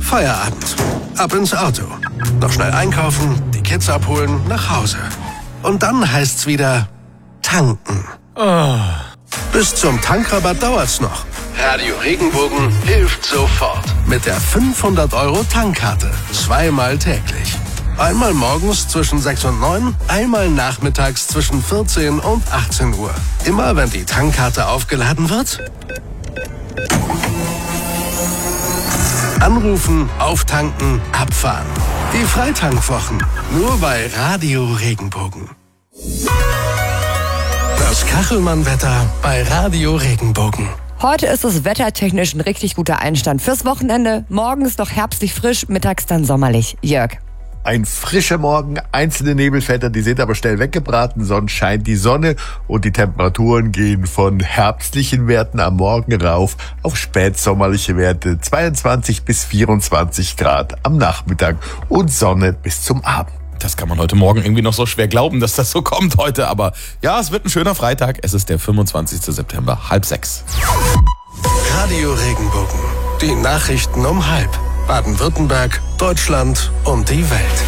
Feierabend. Ab ins Auto. Noch schnell einkaufen, die Kids abholen, nach Hause. Und dann heißt's wieder tanken. Bis zum Tankrabatt dauert's noch. Radio Regenbogen hilft sofort. Mit der 500-Euro-Tankkarte. 2-mal täglich. Einmal morgens zwischen 6 und 9, einmal nachmittags zwischen 14 und 18 Uhr. Immer wenn die Tankkarte aufgeladen wird, anrufen, auftanken, abfahren. Die Freitankwochen. Nur bei Radio Regenbogen. Das Kachelmann-Wetter bei Radio Regenbogen. Heute ist es wettertechnisch ein richtig guter Einstand fürs Wochenende. Morgens noch herbstlich frisch, mittags dann sommerlich. Jörg. Ein frischer Morgen, einzelne Nebelfelder, die sind aber schnell weggebraten, sonst scheint die Sonne und die Temperaturen gehen von herbstlichen Werten am Morgen rauf auf spätsommerliche Werte, 22 bis 24 Grad am Nachmittag und Sonne bis zum Abend. Das kann man heute Morgen irgendwie noch so schwer glauben, dass das so kommt heute, aber ja, es wird ein schöner Freitag. Es ist der 25. September, 5:30. Radio Regenbogen. Die Nachrichten um 5:30. Baden-Württemberg, Deutschland und die Welt.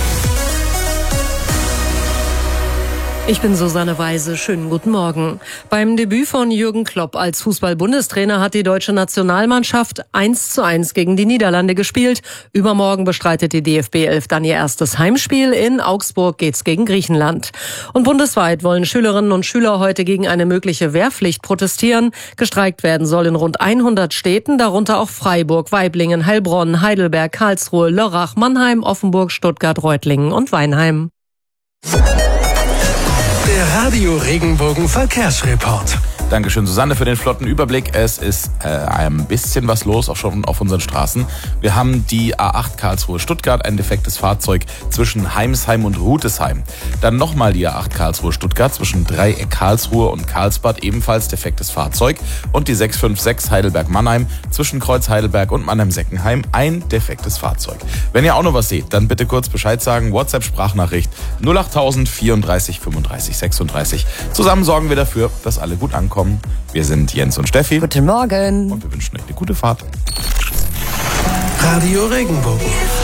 Ich bin Susanne Weise. Schönen guten Morgen. Beim Debüt von Jürgen Klopp als Fußball-Bundestrainer hat die deutsche Nationalmannschaft 1:1 gegen die Niederlande gespielt. Übermorgen bestreitet die DFB 11 dann ihr erstes Heimspiel. In Augsburg geht's gegen Griechenland. Und bundesweit wollen Schülerinnen und Schüler heute gegen eine mögliche Wehrpflicht protestieren. Gestreikt werden soll in rund 100 Städten, darunter auch Freiburg, Waiblingen, Heilbronn, Heidelberg, Karlsruhe, Lörrach, Mannheim, Offenburg, Stuttgart, Reutlingen und Weinheim. Der Radio Regenbogen Verkehrsreport. Dankeschön, Susanne, für den flotten Überblick. Es ist ein bisschen was los, auch schon auf unseren Straßen. Wir haben die A8 Karlsruhe-Stuttgart, ein defektes Fahrzeug zwischen Heimsheim und Rutesheim. Dann nochmal die A8 Karlsruhe-Stuttgart zwischen Dreieck Karlsruhe und Karlsbad, ebenfalls defektes Fahrzeug. Und die 656 Heidelberg-Mannheim zwischen Kreuz Heidelberg und Mannheim-Seckenheim, ein defektes Fahrzeug. Wenn ihr auch noch was seht, dann bitte kurz Bescheid sagen. WhatsApp-Sprachnachricht 08000 34 35 36. Zusammen sorgen wir dafür, dass alle gut ankommen. Wir sind Jens und Steffi. Guten Morgen. Und wir wünschen euch eine gute Fahrt. Radio Regenbogen.